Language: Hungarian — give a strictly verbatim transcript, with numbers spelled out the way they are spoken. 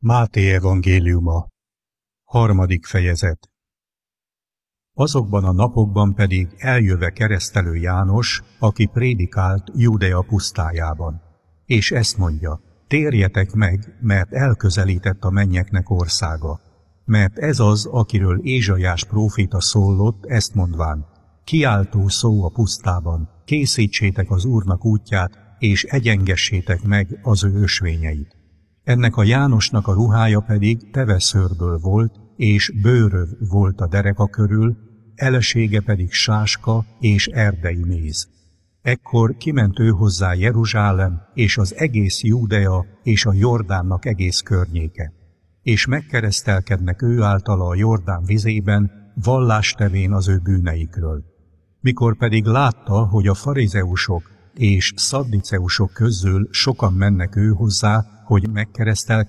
Máté evangéliuma, harmadik fejezet. Azokban a napokban pedig eljöve keresztelő János, aki prédikált Júdea pusztájában, és ezt mondja: térjetek meg, mert elközelített a mennyeknek országa. Mert ez az, akiről Ézsaiás próféta szólott, ezt mondván: kiáltó szó a pusztában, készítsétek az Úrnak útját, és egyengessétek meg az ő ösvényeit. Ennek a Jánosnak a ruhája pedig teveszőrből volt, és bőröv volt a dereka körül, elesége pedig sáska és erdei méz. Ekkor kiment ő hozzá Jeruzsálem, és az egész Júdea, és a Jordánnak egész környéke. És megkeresztelkednek ő általa a Jordán vizében, vallástevén az ő bűneikről. Mikor pedig látta, hogy a farizeusok és szadduceusok közül sokan mennek ő hozzá, hogy megkeresztelkedjenek,